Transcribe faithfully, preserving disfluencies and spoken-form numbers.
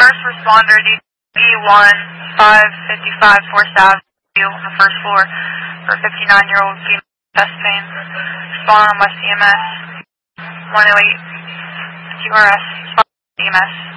first responder, D one five five Fourth Avenue on the first floor for a fifty-nine-year-old female chest pain. Respond on West E M S. one oh eight Q R S. Respond on E M S.